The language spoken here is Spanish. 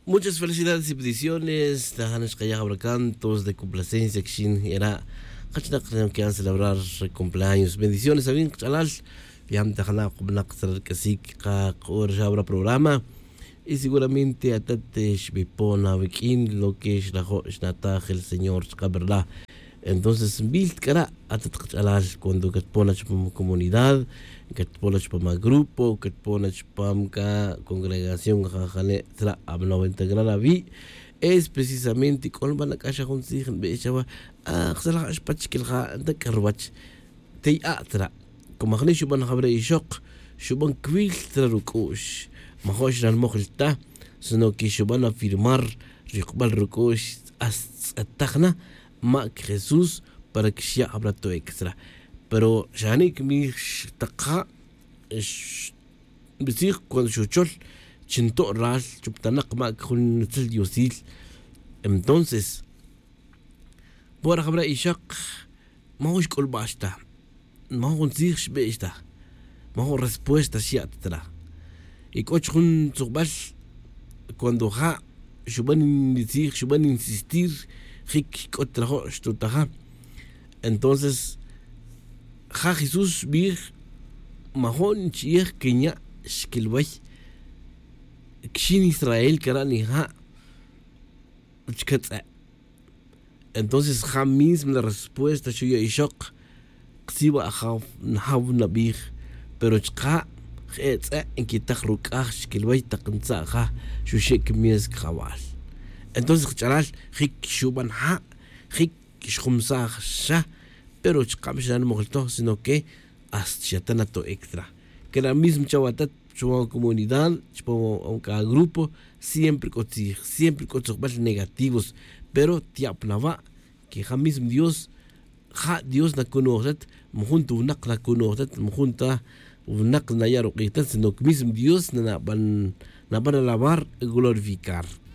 Muchas felicidades y bendiciones. Tajanes Kaya cantos de complacencia que era que han celebrar cumpleaños. Bendiciones a bien, chalal. Yam tajana kubnak kasik ka habrá programa. Y seguramente a tatesh bipona wikin lo que es la joshnata el Señor, verdad. Entonces, bilt cara a chalal cuando que pones como comunidad, que pones como grupo, que pones como congregación, jajane tra abno integral vi es precisamente con van a casa con sigen bechawa a xala ashpach kilha da karwach tei atra como khani shuban khabre ishaq shuban kwil tra rukush ma khosh ran mokhilta sino que shuban a firmar riqbal rukush astakhna ma Jesús para que sea habla to extra pero janik mi taqa بيصير cuando chuchol chinto ral chuptanak ma kun tel yosil entonces por habra ishaq ma hoش kol basta ma hon sich beista ma hon respuesta siat tra y coch kun zugbal cuando ha shuban decir shuban insistir hik otra ho stutaha entonces ha Jesús bir ma hon chier kenya shkilway كشين إسرائيل كراني ها وشكت entonces خاميس من الرسبويستا شو يشق قسيبا أخاف نحاول نبيخ pero شقا خيت إنكي تخرج أخش كلوي تقنصا خا شو شيء كميز خوال entonces خجلال خيك شو بنها خيك شخمسا خشة pero شقا مش أنا مغلطه sino que أستشتنا تو extra que la misma chawatat su comunidad, cada grupo, siempre con sus negativos, pero tiapnava que jamis Dios, Dios na conoce, mujunto unak na conoce, mujunta unak na yaro que sino que mismo Dios na van a alabar y glorificar.